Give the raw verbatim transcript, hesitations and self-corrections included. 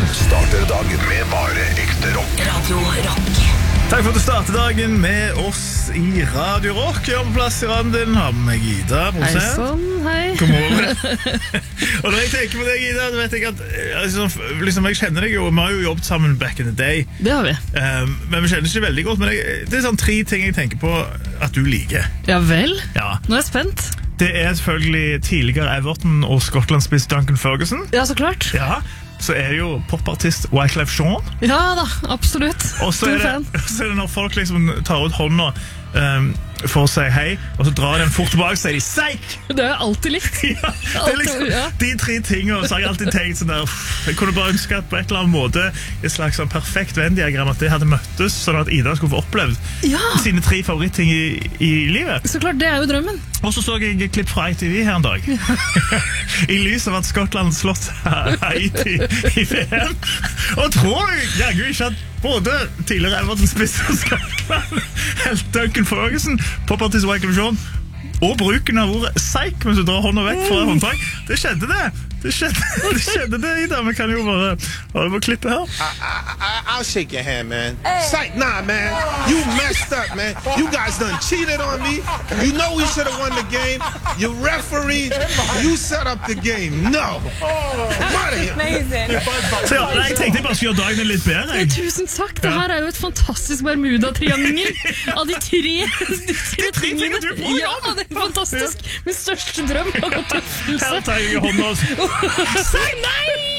starter dagen med bare ekte rock. Radio Rock. Takk for at du starter dagen med oss i Radio Rock. Jeg har på plass i randen din, har med meg Ida. Hei sånn, hei. God morgen. Og når jeg tenker på deg, Ida, så vet jeg at liksom, liksom, jeg kjenner deg jo, vi har jo jobbet sammen back in the day. Det har vi. Um, men vi kjenner ikke veldig godt, men jeg, det er sånn tre ting jeg tenker på at du liker. Ja vel? Ja. Nå er jeg spent. Det er selvfølgelig tidligere Everton og Skottland-spiss Duncan Ferguson. Ja, så klart. Ja. Så er det jo popartist Wyclef Jean. Ja da, absolutt. Og så er, er det når folk liksom tar ut hånda um, for å si hei, og så drar de fort tilbake og sier de seik! Det har jeg alltid likt. Ja, det er liksom ja. De tre tingene, så har jeg alltid tenkt sånn der, jeg kunne bare ønske at på et eller annet måte et slags sånn perfekt Venn-diagram at det hadde møttes, sånn at Ida skulle få opplevd ja. sine tre favoritting i, i livet. Så klart, det er jo drømmen. Og så så jeg klipp fra I T V her en dag. Ja. I lys av at Skottland slått Haiti i V M. Og tror jeg, jeg ikke at både tidligere Everton-spiss og Skottland, helt Duncan Ferguson, popartist Wyclef Jean, og bruken av ordet seik mens du drar hånda vekk fra håndtak. Det skjedde det. Det skjedde det, skjedde det Ida. Vi kan jo bare, bare på klippet her. I, I, I'll shake your hand, man. Psych, nah, man. You messed up, man. You guys done cheated on me. You know we should have won the game. You referee. You set up the game. No. Amazing. Så ja, jeg tenkte jeg bare skulle gjøre dagen litt bedre. Ja, tusen takk. Det her er jo et fantastisk Bermuda-triangel av de tre, de tre tingene. du får, ja, det er fantastisk. Min største drøm har gått til oppfyllelse. Her tar jeg hånda og Nei!